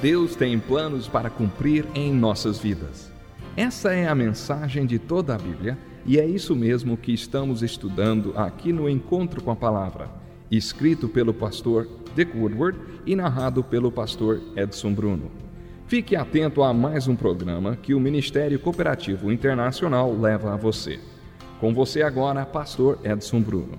Deus tem planos para cumprir em nossas vidas. Essa é a mensagem de toda a Bíblia e é isso mesmo que estamos estudando aqui no Encontro com a Palavra, escrito pelo pastor Dick Woodward e narrado pelo pastor Edson Bruno. Fique atento a mais um programa que o Ministério Cooperativo Internacional leva a você. Com você agora, pastor Edson Bruno.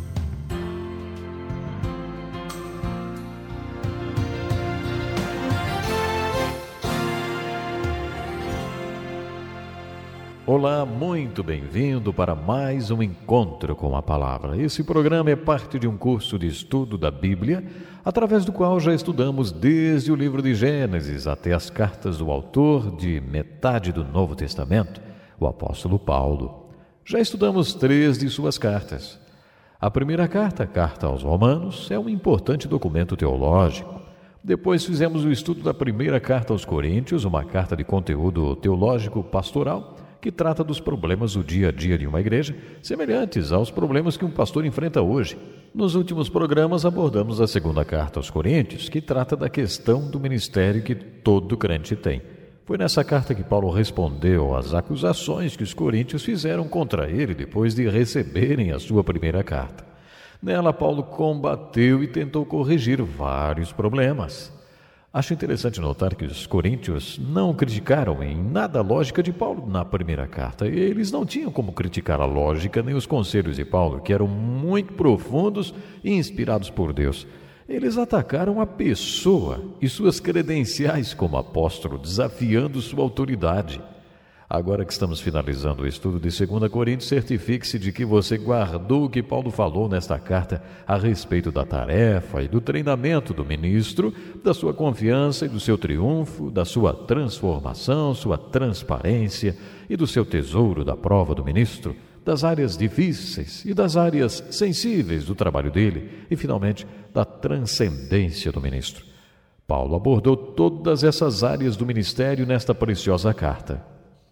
Olá, muito bem-vindo para mais um Encontro com a Palavra. Esse programa é parte de um curso de estudo da Bíblia, através do qual já estudamos desde o livro de Gênesis até as cartas do autor de metade do Novo Testamento, o apóstolo Paulo. Já estudamos 3 de suas cartas. A primeira carta, a Carta aos Romanos, é um importante documento teológico. Depois fizemos o estudo da primeira carta aos Coríntios, uma carta de conteúdo teológico pastoral, que trata dos problemas do dia a dia de uma igreja, semelhantes aos problemas que um pastor enfrenta hoje. Nos últimos programas abordamos a segunda carta aos Coríntios, que trata da questão do ministério que todo crente tem. Foi nessa carta que Paulo respondeu às acusações que os coríntios fizeram contra ele depois de receberem a sua primeira carta. Nela, Paulo combateu e tentou corrigir vários problemas. Acho interessante notar que os coríntios não criticaram em nada a lógica de Paulo na primeira carta. Eles não tinham como criticar a lógica nem os conselhos de Paulo, que eram muito profundos e inspirados por Deus. Eles atacaram a pessoa e suas credenciais como apóstolo, desafiando sua autoridade. Agora que estamos finalizando o estudo de 2 Coríntios, certifique-se de que você guardou o que Paulo falou nesta carta a respeito da tarefa e do treinamento do ministro, da sua confiança e do seu triunfo, da sua transformação, sua transparência e do seu tesouro da prova do ministro, das áreas difíceis e das áreas sensíveis do trabalho dele e, finalmente, da transcendência do ministro. Paulo abordou todas essas áreas do ministério nesta preciosa carta.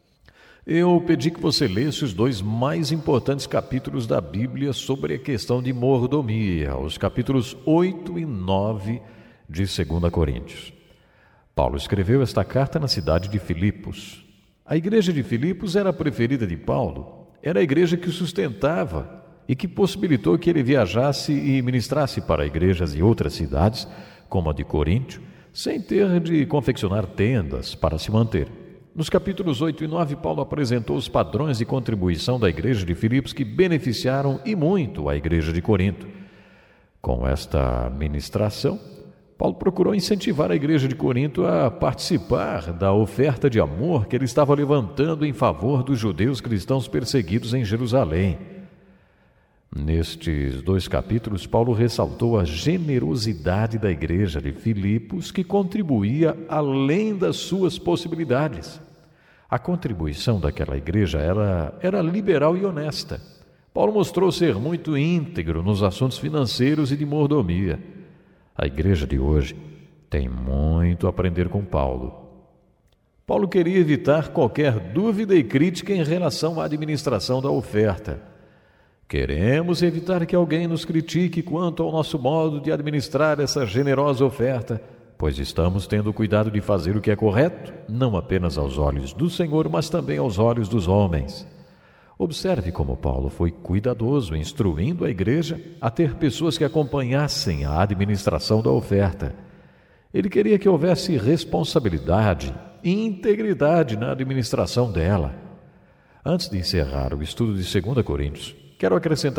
Eu pedi que você lesse os 2 mais importantes capítulos da Bíblia sobre a questão de mordomia, os capítulos 8 e 9 de 2 Coríntios. Paulo escreveu esta carta na cidade de Filipos. A igreja de Filipos era a preferida de Paulo, era a igreja que o sustentava e que possibilitou que ele viajasse e ministrasse para igrejas em outras cidades, como a de Coríntio, sem ter de confeccionar tendas para se manter. Nos capítulos 8 e 9, Paulo apresentou os padrões de contribuição da igreja de Filipos que beneficiaram e muito a igreja de Corinto. Com esta ministração, Paulo procurou incentivar a igreja de Corinto a participar da oferta de amor que ele estava levantando em favor dos judeus cristãos perseguidos em Jerusalém. Nestes 2 capítulos, Paulo ressaltou a generosidade da igreja de Filipos, que contribuía além das suas possibilidades. A contribuição daquela igreja era liberal e honesta. Paulo mostrou ser muito íntegro nos assuntos financeiros e de mordomia. A igreja de hoje tem muito a aprender com Paulo. Paulo queria evitar qualquer dúvida e crítica em relação à administração da oferta. Queremos evitar que alguém nos critique quanto ao nosso modo de administrar essa generosa oferta, pois estamos tendo cuidado de fazer o que é correto, não apenas aos olhos do Senhor, mas também aos olhos dos homens. Observe como Paulo foi cuidadoso, instruindo a igreja a ter pessoas que acompanhassem a administração da oferta. Ele queria que houvesse responsabilidade e integridade na administração dela. Antes de encerrar o estudo de 2 Coríntios, quero acrescentar